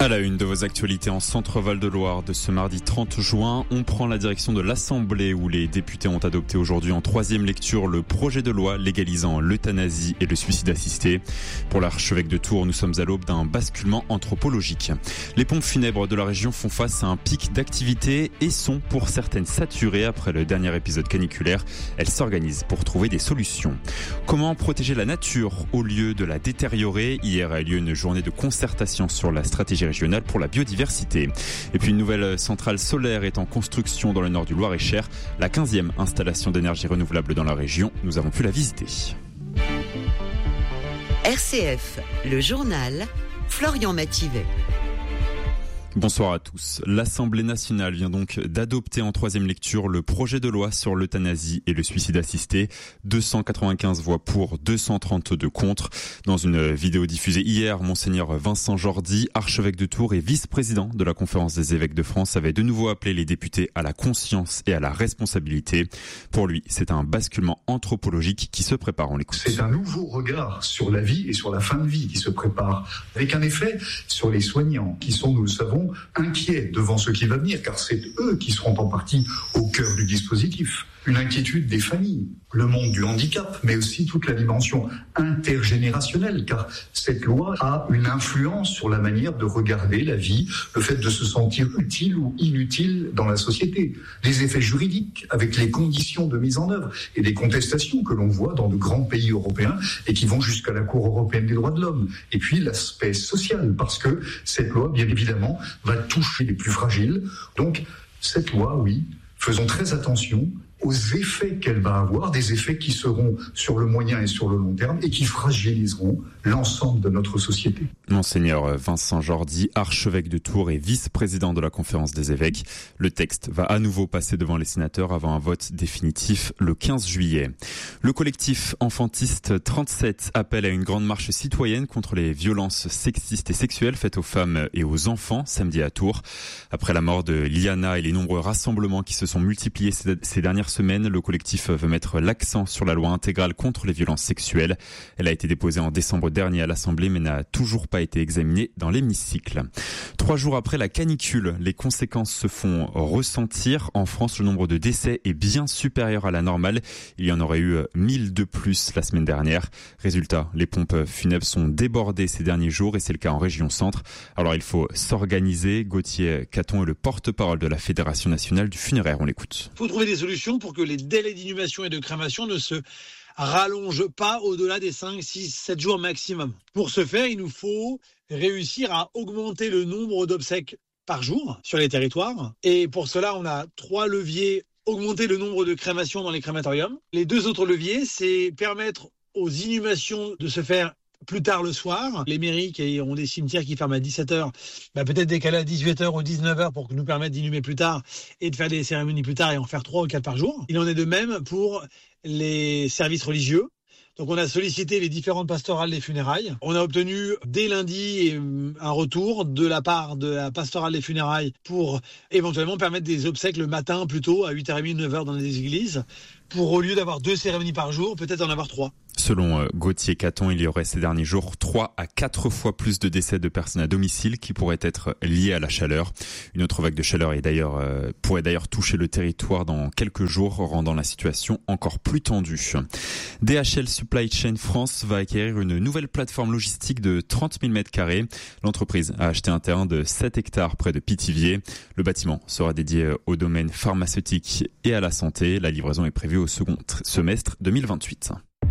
À la une de vos actualités en Centre-Val de Loire de ce mardi 30 juin, on prend la direction de l'Assemblée où les députés ont adopté aujourd'hui en troisième lecture le projet de loi légalisant l'euthanasie et le suicide assisté. Pour l'archevêque de Tours, nous sommes à l'aube d'un basculement anthropologique. Les pompes funèbres de la région font face à un pic d'activité et sont pour certaines saturées après le dernier épisode caniculaire. Elles s'organisent pour trouver des solutions. Comment protéger la nature au lieu de la détériorer ? Hier a eu lieu une journée de concertation sur la stratégie régionale pour la biodiversité. Et puis une nouvelle centrale solaire est en construction dans le nord du Loir-et-Cher, la 15e installation d'énergie renouvelable dans la région. Nous avons pu la visiter. RCF, le journal, Florian Mathivet. Bonsoir à tous. L'Assemblée nationale vient donc d'adopter en troisième lecture le projet de loi sur l'euthanasie et le suicide assisté. 295 voix pour, 232 contre. Dans une vidéo diffusée hier, Monseigneur Vincent Jordi, archevêque de Tours et vice-président de la Conférence des évêques de France, avait de nouveau appelé les députés à la conscience et à la responsabilité. Pour lui, c'est un basculement anthropologique qui se prépare. On l'écoute. C'est un nouveau regard sur la vie et sur la fin de vie qui se prépare, avec un effet sur les soignants qui sont, nous le savons, inquiets devant ce qui va venir, car c'est eux qui seront en partie au cœur du dispositif. Une inquiétude des familles, le monde du handicap, mais aussi toute la dimension intergénérationnelle, car cette loi a une influence sur la manière de regarder la vie, le fait de se sentir utile ou inutile dans la société, les effets juridiques avec les conditions de mise en œuvre et des contestations que l'on voit dans de grands pays européens et qui vont jusqu'à la Cour européenne des droits de l'homme. Et puis l'aspect social, parce que cette loi, bien évidemment, va toucher les plus fragiles. Donc cette loi, oui, faisons très attention aux effets qu'elle va avoir, des effets qui seront sur le moyen et sur le long terme et qui fragiliseront l'ensemble de notre société. Monseigneur Vincent Jordi, archevêque de Tours et vice-président de la Conférence des évêques. Le texte va à nouveau passer devant les sénateurs avant un vote définitif le 15 juillet. Le collectif Enfantiste 37 appelle à une grande marche citoyenne contre les violences sexistes et sexuelles faites aux femmes et aux enfants samedi à Tours. Après la mort de Liana et les nombreux rassemblements qui se sont multipliés ces dernières semaines, le collectif veut mettre l'accent sur la loi intégrale contre les violences sexuelles. Elle a été déposée en décembre dernier à l'Assemblée mais n'a toujours pas été examinée dans l'hémicycle. 3 jours après la canicule, les conséquences se font ressentir. En France, le nombre de décès est bien supérieur à la normale. Il y en aurait eu 1000 de plus la semaine dernière. Résultat, les pompes funèbres sont débordées ces derniers jours et c'est le cas en région centre. Alors il faut s'organiser. Gauthier Caton est le porte-parole de la Fédération nationale du funéraire. On l'écoute. Il faut trouver des solutions pour que les délais d'inhumation et de crémation ne se rallongent pas au-delà des 5, 6, 7 jours maximum. Pour ce faire, il nous faut réussir à augmenter le nombre d'obsèques par jour sur les territoires. Et pour cela, on a 3 leviers. Augmenter le nombre de crémations dans les crématoriums. Les 2 autres leviers, c'est permettre aux inhumations de se faire plus tard le soir. Les mairies qui ont des cimetières qui ferment à 17h, peut-être décaler à 18h ou 19h pour nous permettre d'inhumer plus tard et de faire des cérémonies plus tard et en faire 3 ou 4 par jour. Il en est de même pour les services religieux. Donc on a sollicité les différentes pastorales des funérailles. On a obtenu dès lundi un retour de la part de la pastorale des funérailles pour éventuellement permettre des obsèques le matin plutôt à 8h30, 9h dans les églises, pour au lieu d'avoir 2 cérémonies par jour, peut-être en avoir 3. Selon Gauthier Caton, il y aurait ces derniers jours 3 à 4 fois plus de décès de personnes à domicile qui pourraient être liés à la chaleur. Une autre vague de chaleur pourrait d'ailleurs toucher le territoire dans quelques jours, rendant la situation encore plus tendue. DHL Supply Chain France va acquérir une nouvelle plateforme logistique de 30 000 m². L'entreprise a acheté un terrain de 7 hectares près de Pithiviers. Le bâtiment sera dédié au domaine pharmaceutique et à la santé. La livraison est prévue au second semestre 2028.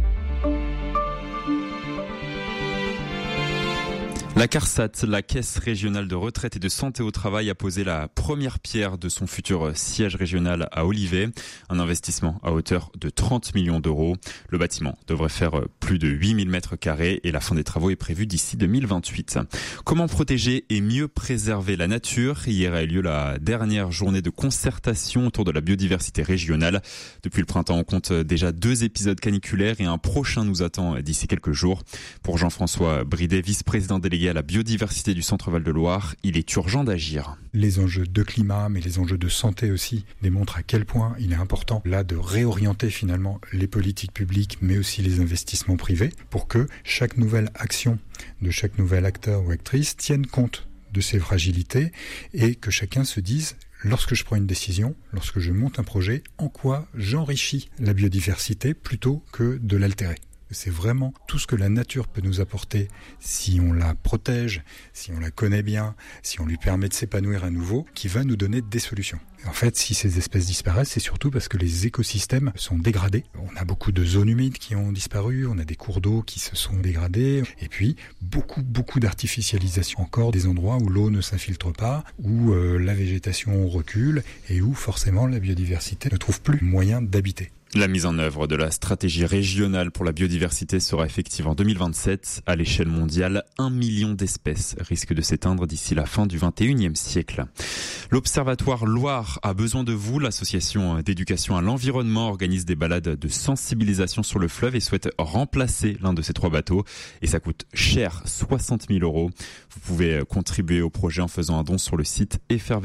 La CARSAT, la Caisse régionale de retraite et de santé au travail, a posé la première pierre de son futur siège régional à Olivet. Un investissement à hauteur de 30 millions d'euros. Le bâtiment devrait faire plus de 8000 m² et la fin des travaux est prévue d'ici 2028. Comment protéger et mieux préserver la nature ? Hier a eu lieu la dernière journée de concertation autour de la biodiversité régionale. Depuis le printemps, on compte déjà 2 épisodes caniculaires et un prochain nous attend d'ici quelques jours. Pour Jean-François Bridet, vice-président délégué à la biodiversité du Centre-Val de Loire, il est urgent d'agir. Les enjeux de climat, mais les enjeux de santé aussi, démontrent à quel point il est important là de réorienter finalement les politiques publiques, mais aussi les investissements privés, pour que chaque nouvelle action de chaque nouvel acteur ou actrice tienne compte de ses fragilités et que chacun se dise, lorsque je prends une décision, lorsque je monte un projet, en quoi j'enrichis la biodiversité plutôt que de l'altérer. C'est vraiment tout ce que la nature peut nous apporter si on la protège, si on la connaît bien, si on lui permet de s'épanouir à nouveau, qui va nous donner des solutions. En fait, si ces espèces disparaissent, c'est surtout parce que les écosystèmes sont dégradés. On a beaucoup de zones humides qui ont disparu, on a des cours d'eau qui se sont dégradés, et puis beaucoup d'artificialisation. Encore des endroits où l'eau ne s'infiltre pas, où la végétation recule, et où forcément la biodiversité ne trouve plus moyen d'habiter. La mise en œuvre de la stratégie régionale pour la biodiversité sera effective en 2027. À l'échelle mondiale, 1 million d'espèces risquent de s'éteindre d'ici la fin du 21e siècle. L'Observatoire Loire a besoin de vous. L'association d'éducation à l'environnement organise des balades de sensibilisation sur le fleuve et souhaite remplacer l'un de ces 3 bateaux. Et ça coûte cher, 60 000 €. Vous pouvez contribuer au projet en faisant un don sur le site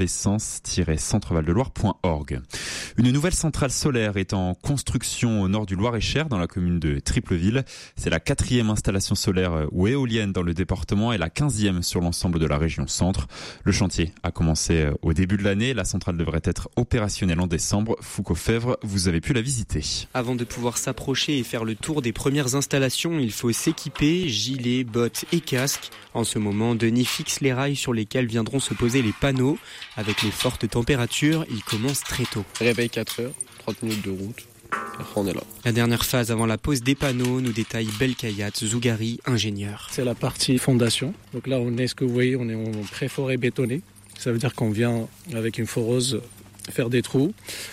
effervescence-centrevaldeloire.org. Une nouvelle centrale solaire est en construction au nord du Loir-et-Cher, dans la commune de Tripleville. C'est la 4e installation solaire ou éolienne dans le département et la 15e sur l'ensemble de la région centre. Le chantier a commencé au début de l'année. La centrale devrait être opérationnelle en décembre. Foucault-Fèvre, vous avez pu la visiter. Avant de pouvoir s'approcher et faire le tour des premières installations, il faut s'équiper, gilets, bottes et casques. En ce moment, Denis fixe les rails sur lesquels viendront se poser les panneaux. Avec les fortes températures, il commence très tôt. Réveil 4 heures, 30 minutes de route. On est là. La dernière phase avant la pose des panneaux, nous détaille Belkayat Zougari, ingénieur. C'est la partie fondation. Donc là, ce que vous voyez, on est en pré-forêt bétonnée. Ça veut dire qu'on vient avec une foreuse faire des trous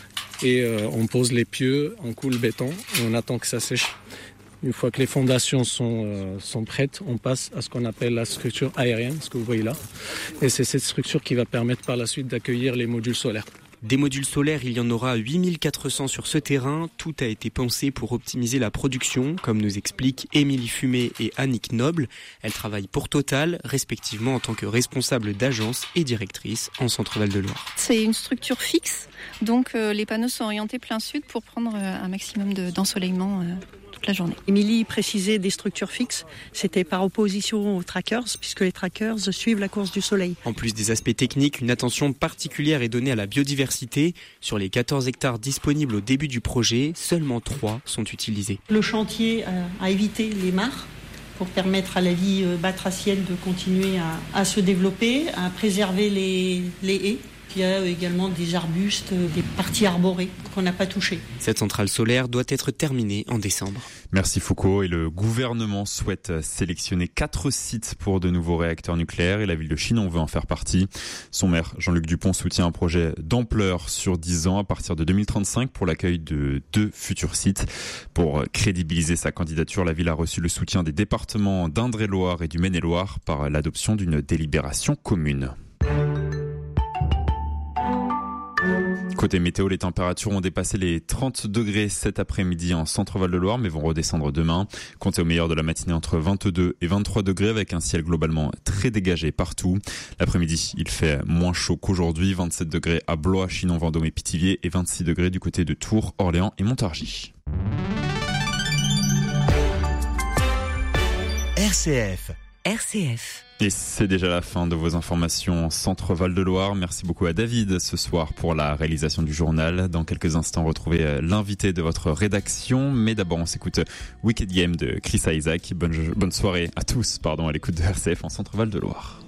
et on pose les pieux, on coule le béton et on attend que ça sèche. Une fois que les fondations sont prêtes, on passe à ce qu'on appelle la structure aérienne, ce que vous voyez là. Et c'est cette structure qui va permettre par la suite d'accueillir les modules solaires. Des modules solaires, il y en aura 8400 sur ce terrain. Tout a été pensé pour optimiser la production, comme nous expliquent Émilie Fumé et Annick Noble. Elles travaillent pour Total, respectivement en tant que responsables d'agence et directrice en Centre-Val de Loire. C'est une structure fixe, donc les panneaux sont orientés plein sud pour prendre un maximum d'ensoleillement toute la journée. Émilie précisait des structures fixes, c'était par opposition aux trackers, puisque les trackers suivent la course du soleil. En plus des aspects techniques, une attention particulière est donnée à la biodiversité. Sur les 14 hectares disponibles au début du projet, seulement 3 sont utilisés. Le chantier a évité les mares pour permettre à la vie batracienne de continuer à se développer, à préserver les haies. Il y a également des arbustes, des parties arborées qu'on n'a pas touchées. Cette centrale solaire doit être terminée en décembre. Merci Foucault. Et le gouvernement souhaite sélectionner 4 sites pour de nouveaux réacteurs nucléaires et la ville de Chinon veut en faire partie. Son maire, Jean-Luc Dupont, soutient un projet d'ampleur sur 10 ans à partir de 2035 pour l'accueil de 2 futurs sites. Pour crédibiliser sa candidature, la ville a reçu le soutien des départements d'Indre-et-Loire et du Maine-et-Loire par l'adoption d'une délibération commune. Côté météo, les températures ont dépassé les 30 degrés cet après-midi en Centre-Val de Loire, mais vont redescendre demain. Comptez au meilleur de la matinée entre 22 et 23 degrés avec un ciel globalement très dégagé partout. L'après-midi, il fait moins chaud qu'aujourd'hui. 27 degrés à Blois, Chinon, Vendôme et Pithiviers et 26 degrés du côté de Tours, Orléans et Montargis. RCF. Et c'est déjà la fin de vos informations Centre-Val de Loire. Merci beaucoup à David ce soir pour la réalisation du journal. Dans quelques instants, retrouvez l'invité de votre rédaction. Mais d'abord, on s'écoute Wicked Game de Chris Isaac. Bonne soirée à tous, à l'écoute de RCF en Centre-Val de Loire.